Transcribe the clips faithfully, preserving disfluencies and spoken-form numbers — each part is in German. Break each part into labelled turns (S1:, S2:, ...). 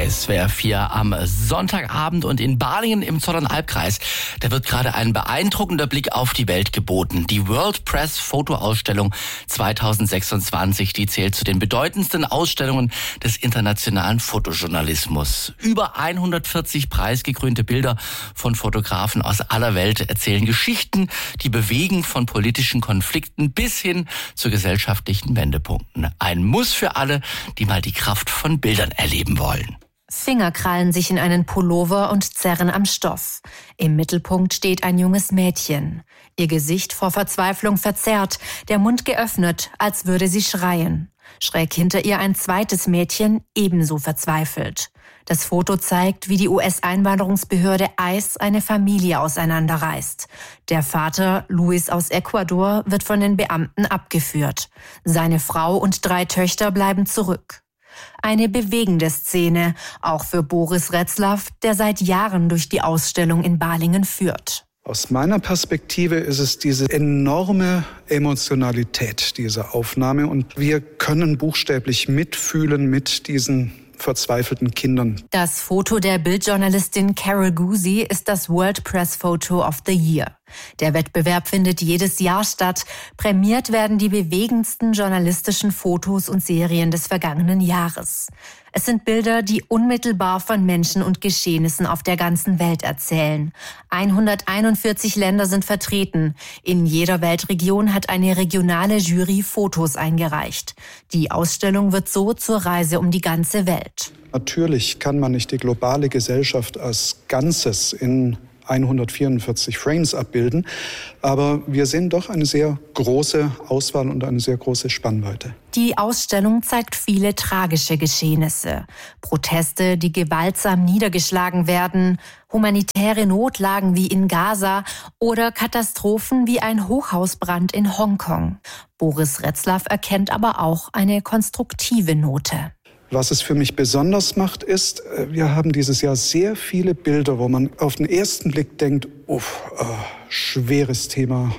S1: S W R vier am Sonntagabend und in Balingen im Zollernalbkreis. Da wird gerade ein beeindruckender Blick auf die Welt geboten. Die World Press Fotoausstellung zweitausendsechsundzwanzig, die zählt zu den bedeutendsten Ausstellungen des internationalen Fotojournalismus. Über hundertvierzig preisgekrönte Bilder von Fotografen aus aller Welt erzählen Geschichten, die bewegen, von politischen Konflikten bis hin zu gesellschaftlichen Wendepunkten. Ein Muss für alle, die mal die Kraft von Bildern erleben wollen.
S2: Finger krallen sich in einen Pullover und zerren am Stoff. Im Mittelpunkt steht ein junges Mädchen. Ihr Gesicht vor Verzweiflung verzerrt, der Mund geöffnet, als würde sie schreien. Schräg hinter ihr ein zweites Mädchen, ebenso verzweifelt. Das Foto zeigt, wie die U S-Einwanderungsbehörde ICE eine Familie auseinanderreißt. Der Vater, Luis aus Ecuador, wird von den Beamten abgeführt. Seine Frau und drei Töchter bleiben zurück. Eine bewegende Szene, auch für Boris Retzlaff, der seit Jahren durch die Ausstellung in Balingen führt.
S3: Aus meiner Perspektive ist es diese enorme Emotionalität dieser Aufnahme und wir können buchstäblich mitfühlen mit diesen verzweifelten Kindern.
S2: Das Foto der Bildjournalistin Carol Guzy ist das World Press Photo of the Year. Der Wettbewerb findet jedes Jahr statt. Prämiert werden die bewegendsten journalistischen Fotos und Serien des vergangenen Jahres. Es sind Bilder, die unmittelbar von Menschen und Geschehnissen auf der ganzen Welt erzählen. hunderteinundvierzig Länder sind vertreten. In jeder Weltregion hat eine regionale Jury Fotos eingereicht. Die Ausstellung wird so zur Reise um die ganze Welt.
S3: Natürlich kann man nicht die globale Gesellschaft als Ganzes in hundertvierundvierzig Frames abbilden, aber wir sehen doch eine sehr große Auswahl und eine sehr große Spannweite.
S2: Die Ausstellung zeigt viele tragische Geschehnisse. Proteste, die gewaltsam niedergeschlagen werden, humanitäre Notlagen wie in Gaza oder Katastrophen wie ein Hochhausbrand in Hongkong. Boris Retzlaff erkennt aber auch eine konstruktive Note.
S3: Was es für mich besonders macht, ist, wir haben dieses Jahr sehr viele Bilder, wo man auf den ersten Blick denkt, uff, oh, schweres Thema.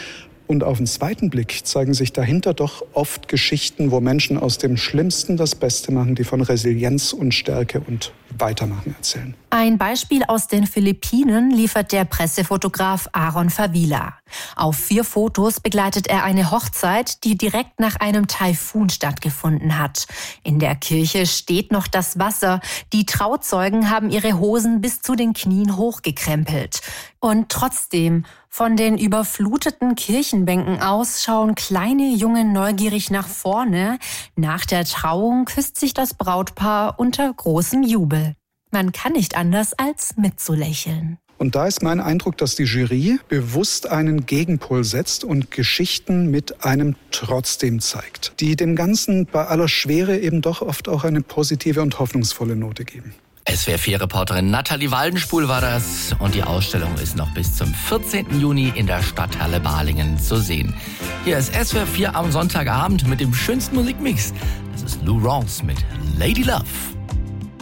S3: Und auf den zweiten Blick zeigen sich dahinter doch oft Geschichten, wo Menschen aus dem Schlimmsten das Beste machen, die von Resilienz und Stärke und Weitermachen erzählen.
S2: Ein Beispiel aus den Philippinen liefert der Pressefotograf Aaron Favila. Auf vier Fotos begleitet er eine Hochzeit, die direkt nach einem Taifun stattgefunden hat. In der Kirche steht noch das Wasser. Die Trauzeugen haben ihre Hosen bis zu den Knien hochgekrempelt. Und trotzdem, von den überfluteten Kirchenbänken aus schauen kleine Jungen neugierig nach vorne. Nach der Trauung küsst sich das Brautpaar unter großem Jubel. Man kann nicht anders als mitzulächeln.
S3: Und da ist mein Eindruck, dass die Jury bewusst einen Gegenpol setzt und Geschichten mit einem Trotzdem zeigt, die dem Ganzen bei aller Schwere eben doch oft auch eine positive und hoffnungsvolle Note geben.
S1: S W R vier Reporterin Nathalie Waldenspul war das und die Ausstellung ist noch bis zum vierzehnten Juni in der Stadthalle Balingen zu sehen. Hier ist S W R vier am Sonntagabend mit dem schönsten Musikmix. Das ist Lou Rawls mit Lady Love.